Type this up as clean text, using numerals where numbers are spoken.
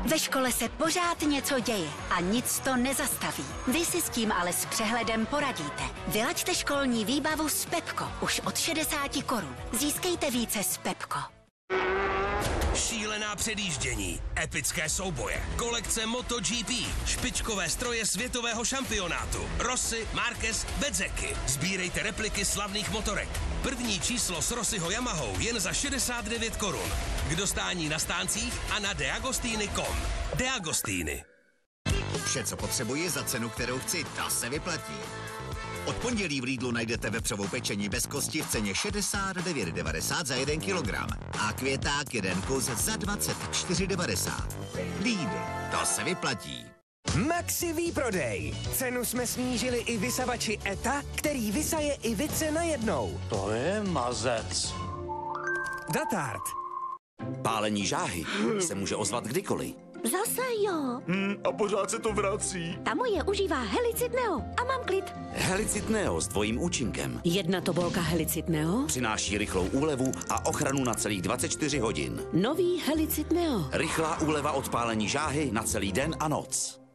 Ve škole se pořád něco děje a nic to nezastaví. Vy si s tím ale s přehledem poradíte. Vylaďte školní výbavu s Pepko už od 60 korun. Získejte více s Pepko. Šílená předjíždění, epické souboje, kolekce MotoGP, špičkové stroje světového šampionátu, Rossi, Marquez, Bezzecchi. Sbírejte repliky slavných motorek. První číslo s Rossiho Yamahou jen za 69 korun. K dostání na stáncích a na deagostini.com. Deagostini. Vše, co potřebuji za cenu, kterou chci, ta se vyplatí. Od pondělí v Lidlu najdete vepřovou pečení bez kosti v ceně 69,90 za 1 kilogram a květák 1 kus za 24,90. Lidl, to se vyplatí. Maxi výprodej. Cenu jsme snížili i vysavači ETA, který vysaje i vice najednou. To je mazec. Datard. Pálení žáhy se může ozvat kdykoliv. Zase jo. A pořád se to vrací. Ta moje užívá Helicit Neo a mám klid. Helicit Neo s dvojím účinkem. Jedna tobolka Helicit Neo. Přináší rychlou úlevu a ochranu na celých 24 hodin. Nový Helicit Neo. Rychlá úleva od pálení žáhy na celý den a noc.